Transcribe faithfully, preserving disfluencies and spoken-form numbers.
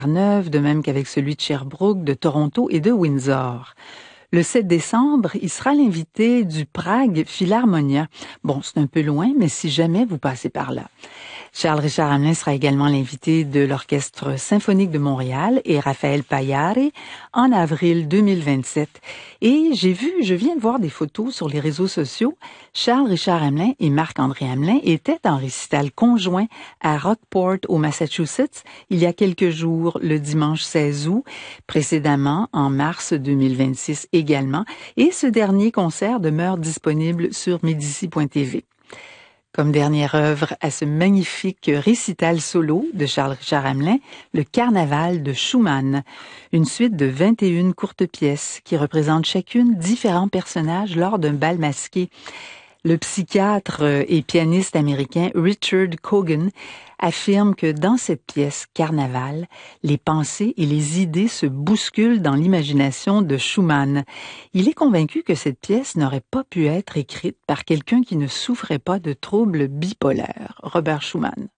Neuve, de même qu'avec celui de Sherbrooke, de Toronto et de Windsor. Le sept décembre, il sera l'invité du Prague Philharmonia. Bon, c'est un peu loin, mais si jamais vous passez par là. Charles-Richard Hamelin sera également l'invité de l'Orchestre symphonique de Montréal et Raphaël Paillare en avril deux mille vingt-sept. Et j'ai vu, je viens de voir des photos sur les réseaux sociaux, Charles-Richard Hamelin et Marc-André Hamelin étaient en récital conjoint à Rockport, au Massachusetts, il y a quelques jours, le dimanche seize août, précédemment en mars deux mille vingt-six également, et ce dernier concert demeure disponible sur Médicis point T V. Comme dernière œuvre à ce magnifique récital solo de Charles-Richard Hamelin, le Carnaval de Schumann, une suite de vingt et une courtes pièces qui représentent chacune différents personnages lors d'un bal masqué. Le psychiatre et pianiste américain Richard Cogan affirme que dans cette pièce Carnaval, les pensées et les idées se bousculent dans l'imagination de Schumann. Il est convaincu que cette pièce n'aurait pas pu être écrite par quelqu'un qui ne souffrait pas de troubles bipolaires, Robert Schumann.